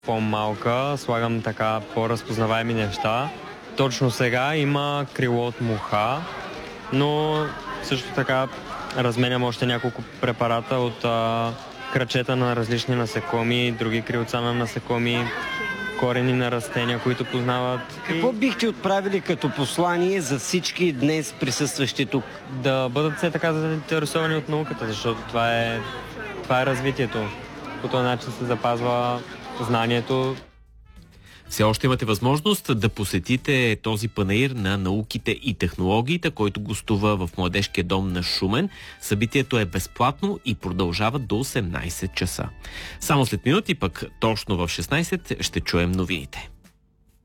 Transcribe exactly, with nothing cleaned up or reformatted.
По-малка слагам така по-разпознаваеми неща. Точно сега има крило от муха, но също така разменям още няколко препарата от а, крачета на различни насекоми, други крилца на насекоми, корени на растения, които познават. Какво бихте отправили като послание за всички днес присъстващи тук? Да бъдат все така заинтересовани от науката, защото това е, това е развитието. По този начин се запазва знанието. Все още имате възможност да посетите този панаир на науките и технологиите, който гостува в Младежкия дом на Шумен. Събитието е безплатно и продължава до осемнайсет часа. Само след минути, пък точно в шестнайсет, ще чуем новините.